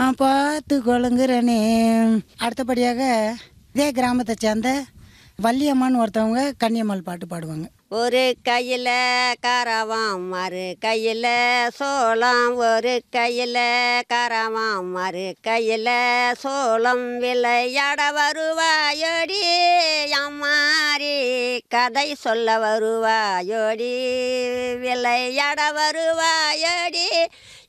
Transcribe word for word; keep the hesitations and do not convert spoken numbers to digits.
ஆ பார்த்து கொழுங்குறனே. அடுத்தபடியாக இதே கிராமத்தை சேர்ந்த வள்ளியம்மான்னு ஒருத்தவங்க கன்னியம்மாள் பாட்டு பாடுவாங்க. ஒரு கையில் கரவாம் மறு கையில் சோளம், ஒரு கையில் கரவாம் மறு கையில் சோளம், விளையாட வருவாயோடி அம்மாரி, கதை சொல்ல வருவாயோடி, விளையாட வருவாயோடி